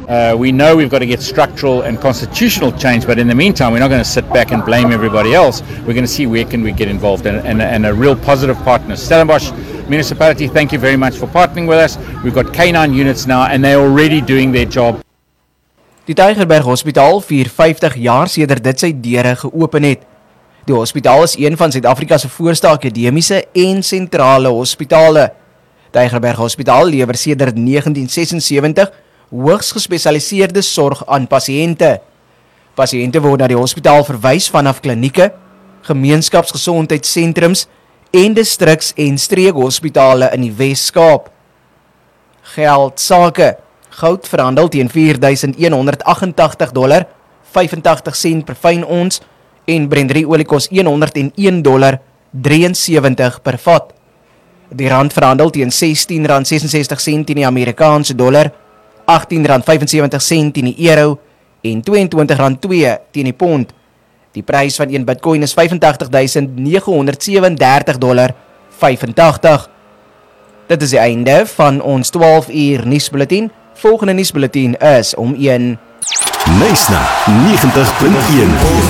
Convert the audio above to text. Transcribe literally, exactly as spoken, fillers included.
Uh, we know we've got to get structural and constitutional change, but in the meantime, we're not going to sit back and blame everybody else. We're going to see where can we get involved and, and, and a real positive partner. Stellenbosch Municipality, thank you very much for partnering with us. We've got K nine units now and they're already doing their job. Die Tygerberg Hospitaal vier vyftig jaar sedert dit sy deure geopen het. Die hospitaal is een van Suid-Afrika se voorste akademiese en sentrale hospitale. Tygerberg Hospitaal lewer sedert negentien sesensewentig hoogs gespesialiseerde sorg aan pasiënte. Pasiënte word na die hospitaal verwys vanaf klinieke, gemeenskapsgesondheidssentrums en distriks- en streekhospitale in die Wes-Kaap. Geld sake. Goud verhandel teen vier duisend honderd agt-en-tagtig dollar vyfentagtig sent per fyn ons en Brent olie kos honderd een dollar drieënsewentig per vat. Die rand verhandel teen sestien rand sesensestig sent teen die Amerikaanse dollar, agttien rand vyfensewentig sent teen die euro en tweeëntwintig rand twee teen die pond. Die prys van een Bitcoin is vyfentagtig duisend negehonderd sewendertig dollar vyfentagtig. Dit is die einde van ons twaalf uur nuusbulletin. Volgende nuusbulletin is om een. Nice na negentig punt een.